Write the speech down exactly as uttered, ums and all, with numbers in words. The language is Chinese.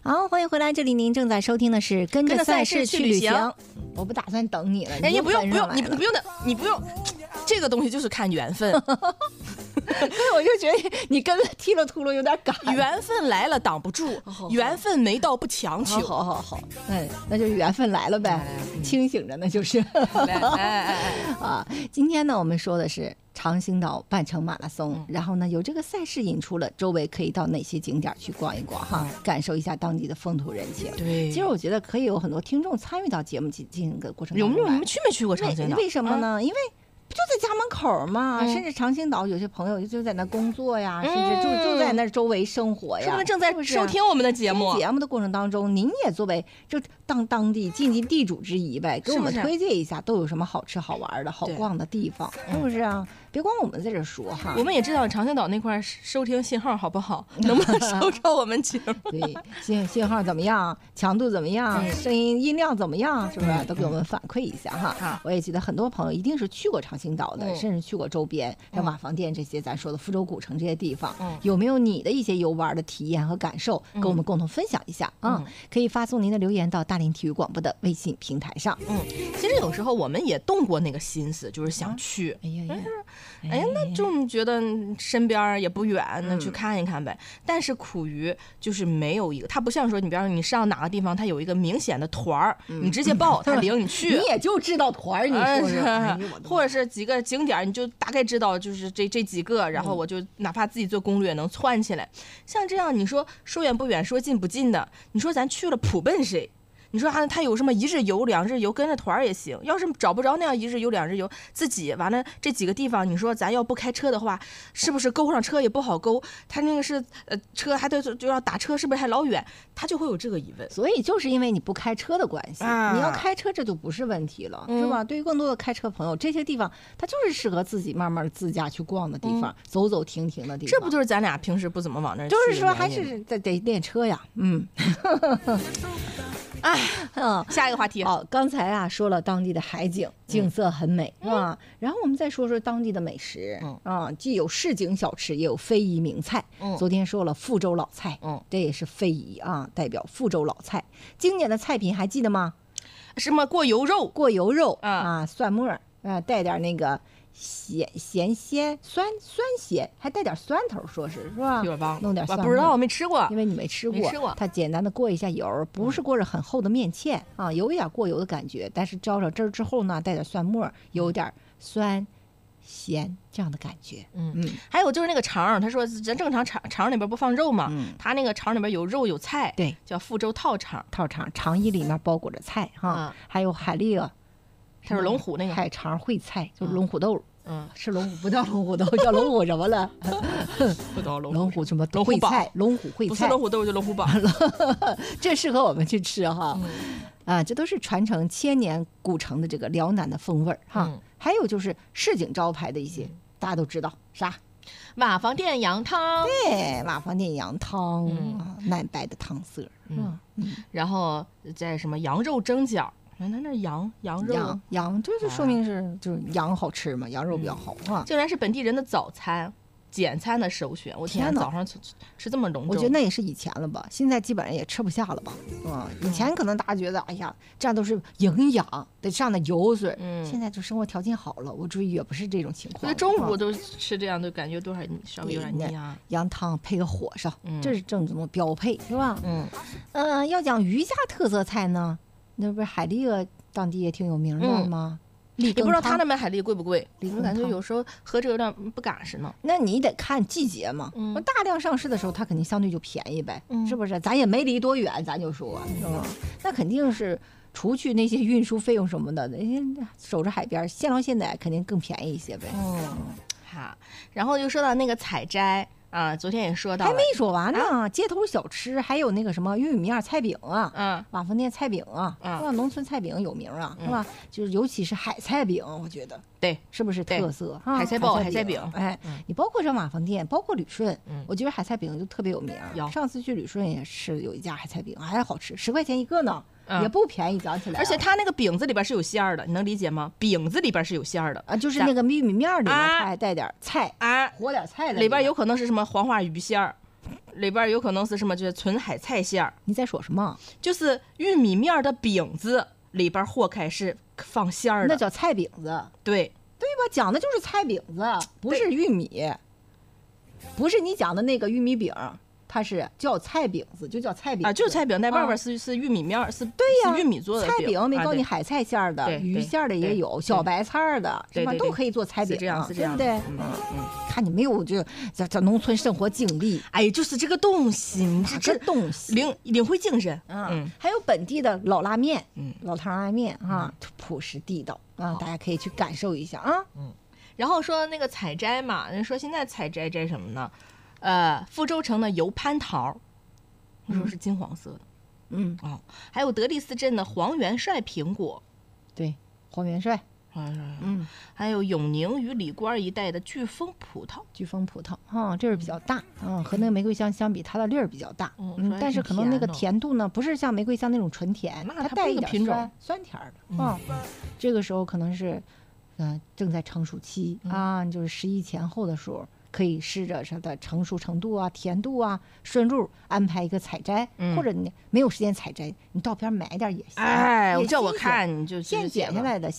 好，欢迎回来，这里您正在收听的是跟着赛事去旅行。我不打算等你了， 哎，你不用不用，你不用的，你不用，这个东西就是看缘分。 所以我就觉得你跟踢了秃噜有点赶， 缘分来了挡不住，缘分没到不强求。 好好好，嗯，那就是缘分来了呗，嗯、清醒着那就是。 哎哎哎啊，今天呢，我们说的是长兴岛半程马拉松，嗯、然后呢，有这个赛事引出了周围可以到哪些景点去逛一逛哈，嗯、感受一下当地的风土人情。 对， 其实我觉得可以有很多听众参与到节目进进行个过程当中。 有没有你们去没去过长兴岛？ 为什么呢？嗯、因为。不就在家门口嘛、嗯，甚至长兴岛有些朋友就在那工作呀，嗯、甚至就就在那周围生活呀。 说不定正在收听我们的节目。 节目的过程当中，您也作为就当当地尽尽地主之谊呗，给我们推荐一下都有什么好吃好玩的好逛的地方，是不是啊？别光我们在这说哈， 我们也知道长兴岛那块收听信号好不好，能不能收着我们节目？ 对，信信号怎么样，强度怎么样，嗯、声音音量怎么样，是不是、嗯、都给我们反馈一下哈？嗯、我也记得很多朋友一定是去过长兴岛的，嗯、甚至去过周边，像瓦房店这些，咱说的福州古城这些地方，嗯、有没有你的一些游玩的体验和感受，跟我们共同分享一下啊、嗯嗯？可以发送您的留言到大连体育广播的微信平台上。 嗯，其实有时候我们也动过那个心思，就是想去。 哎呀呀。 哎呀，那就觉得身边也不远，那去看一看呗。嗯、但是苦于就是没有一个，它不像说你比方说你上哪个地方，它有一个明显的团儿，嗯、你直接报，他领你去， 你也就知道团儿，你说是， 哎、或者是几个景点，你就大概知道就是这这几个，然后我就哪怕自己做攻略能窜起来。嗯、像这样，你说说远不远，说近不近的，你说咱去了普奔谁？你说他他有什么一日游两日游跟着团也行，要是找不着那样一日游两日游，自己完了这几个地方，你说咱要不开车的话，是不是勾上车也不好勾？他那个是呃车还得就要打车，是不是还老远？他就会有这个疑问。 所以就是因为你不开车的关系，啊、你要开车这就不是问题了，嗯、是吧？对于更多的开车朋友，这些地方它就是适合自己慢慢自驾去逛的地方，嗯、走走停停的地方。 这不就是咱俩平时不怎么往那儿去？ 就是说还是得得练车呀，嗯。 哎，嗯，下一个话题。 好，刚才啊说了当地的海景，景色很美，是、嗯、吧？然后我们再说说当地的美食，嗯啊，既有市井小吃，也有非遗名菜。嗯，昨天说了福州老菜，嗯，这也是非遗啊，代表福州老菜。经典的菜品还记得吗？ 什么过油肉？ 过油肉、嗯、啊，蒜末啊，带点那个。咸咸鲜酸酸咸，还带点酸头，说是是吧？弄点酸， 不知道，我没吃过， 因为你没吃过。 没吃过， 它简单的过一下油，不是过着很厚的面芡、嗯、啊，有一点过油的感觉，但是浇上汁儿之后呢，带点蒜末，有点酸咸这样的感觉。 嗯嗯，还有就是那个肠，他说咱正常肠肠里边不放肉嘛，嗯、他那个肠里边有肉有菜， 对， 叫福州套肠， 套肠肠衣里面包裹着菜哈，嗯、还有海蛎。 它是龙虎那个海肠烩菜，就是龙虎豆。嗯，是龙虎不叫龙虎豆，叫龙虎什么了？ 不叫龙龙虎什么烩菜？龙虎烩菜不是龙虎豆，就龙虎煲。 这适合我们去吃哈。嗯、啊，这都是传承千年古城的这个辽南的风味哈。嗯、还有就是市井招牌的一些，嗯、大家都知道啥？ 瓦房店羊汤。 对，瓦房店羊汤，嗯啊、奶白的汤色。 嗯嗯，然后再什么羊肉蒸饺。人他那羊羊肉羊羊，这就说明是、啊、就是羊好吃嘛，羊肉比较好啊。 竟然是本地人的早餐简餐的首选，我天，早上吃吃这么隆重， 我觉得那也是以前了吧，现在基本上也吃不下了吧。嗯，以前可能大家觉得，哎呀，这样都是营养，得上点油水。嗯，现在就生活条件好了，我注意也不是这种情况。 所以中午都吃这样，都感觉多少稍微有点腻啊。 羊汤配个火烧，嗯、这是正宗的标配，是吧？嗯，呃，要讲渔家特色菜呢。那不是海蛎当地也挺有名的吗？ 嗯、也不知道他那边海蛎贵不贵，我感觉有时候喝这有点不赶实呢。 那你得看季节嘛，嗯、大量上市的时候，它肯定相对就便宜呗，嗯、是不是？咱也没离多远，咱就说，是吧？那肯定是除去那些运输费用什么的，守着海边，现捞现宰肯定更便宜一些呗。 嗯，好，然后就说到那个采摘。啊，昨天也说到还没说完呢、啊，街头小吃还有那个什么玉米面菜饼啊，嗯，瓦房店菜饼啊，是吧？农村菜饼有名啊，是吧？嗯、就是尤其是海菜饼，我觉得对， 是不是特色？ 海菜包、海菜饼， 哎，嗯、你包括上瓦房店，包括旅顺，嗯、我觉得海菜饼就特别有名。 有上次去旅顺也吃有一家海菜饼，还好吃，十块钱一个呢。嗯、也不便宜，讲起来、啊， 而且它那个饼子里边是有馅儿的，你能理解吗？饼子里边是有馅儿的啊，就是那个玉米面里面它还带点菜啊， 和点菜的， 里边有可能是什么黄花鱼馅儿， 里边有可能是什么？就是纯海菜馅儿。 你在说什么？ 就是玉米面的饼子里边和开是放馅儿的， 那叫菜饼子。 对对吧？讲的就是菜饼子，不是玉米，不是你讲的那个玉米饼。它是叫菜饼子，就叫菜饼啊，就是菜饼，那外边是、啊、是玉米面，是对呀， 是玉米做的菜饼。没告诉你海菜馅儿的、 啊、 鱼馅儿的也有，小白菜的，什么都可以做菜饼， 是这样，是这样， 对不对？ 嗯嗯， 看你没有这这这农村生活经历， 哎，就是这个东西，你这这东西领领会精神， 嗯，还有本地的老拉面， 嗯， 老汤拉面啊，朴实地道啊，大家可以去感受一下啊。 嗯，然后说那个采摘嘛，人说现在采摘摘什么呢？呃，福州城的油蟠桃。你说是金黄色的， 嗯哦，还有德力斯镇的黄元帅苹果， 对，黄元帅， 嗯，还有永宁与李官一带的巨峰葡萄， 巨峰葡萄啊，这是比较大，嗯，和那个玫瑰香相比，它的粒儿比较大， 嗯， 嗯，但是可能那个甜度呢，不是像玫瑰香那种纯甜，它带一点品种酸甜的，嗯，这个时候可能是，嗯、呃，正在成熟期啊，就是十一前后的时候。可以试着它的成熟程度啊、甜度啊，顺路安排一个采摘， 嗯、 或者你没有时间采摘，你到边买点也行。 哎，我叫我看你就现剪下来的。